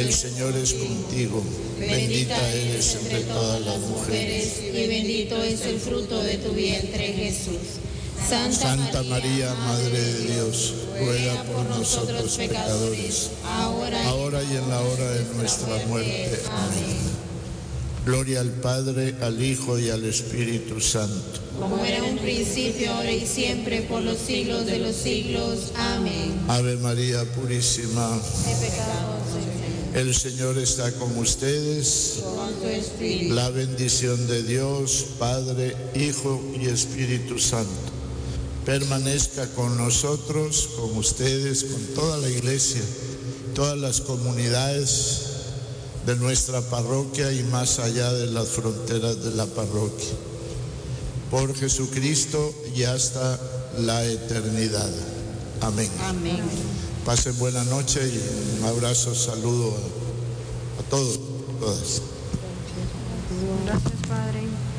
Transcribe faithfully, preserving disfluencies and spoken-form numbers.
El Señor es contigo. Bendita eres entre todas las mujeres, y bendito es el fruto de tu vientre, Jesús. Santa, Santa María, Madre de Dios, ruega por nosotros pecadores, ahora, ahora y en la hora de nuestra muerte. Amén. Gloria al Padre, al Hijo y al Espíritu Santo. Como era un principio, ahora y siempre, por los siglos de los siglos. Amén. Ave María Purísima. He pecado, Señor. El Señor está con ustedes. Con tu espíritu. La bendición de Dios, Padre, Hijo y Espíritu Santo, permanezca con nosotros, con ustedes, con toda la iglesia, todas las comunidades de nuestra parroquia y más allá de las fronteras de la parroquia. Por Jesucristo y hasta la eternidad. Amén. Amén. Pasen buena noche y un abrazo, saludo a, a todos, todas. Gracias, Padre.